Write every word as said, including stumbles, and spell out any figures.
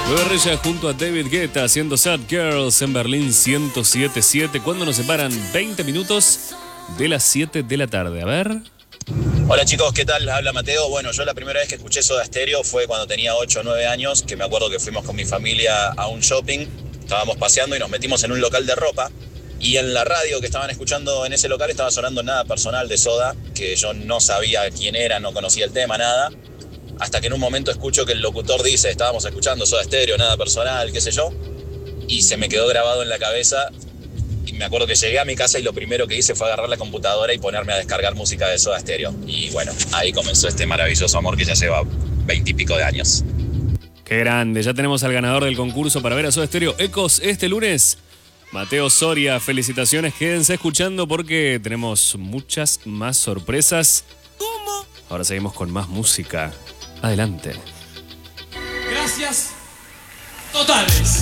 Nueva Reyes junto a David Guetta haciendo Sad Girls en Berlín ciento siete punto siete. Cuando nos separan veinte minutos de las siete de la tarde. A ver. Hola chicos, ¿qué tal? Habla Mateo. Bueno, yo la primera vez que escuché Soda Stereo fue cuando tenía ocho o nueve años, que me acuerdo que fuimos con mi familia a un shopping, estábamos paseando y nos metimos en un local de ropa, y en la radio que estaban escuchando en ese local estaba sonando Nada Personal de Soda, que yo no sabía quién era, no conocía el tema, nada, hasta que en un momento escucho que el locutor dice, estábamos escuchando Soda Stereo, Nada Personal, qué sé yo, y se me quedó grabado en la cabeza. Y me acuerdo que llegué a mi casa y lo primero que hice fue agarrar la computadora y ponerme a descargar música de Soda Stereo. Y bueno, ahí comenzó este maravilloso amor que ya lleva veintipico de años. Qué grande, ya tenemos al ganador del concurso para ver a Soda Stereo Ecos este lunes. Mateo Soria, felicitaciones, quédense escuchando porque tenemos muchas más sorpresas. ¿Cómo? Ahora seguimos con más música. Adelante. Gracias totales.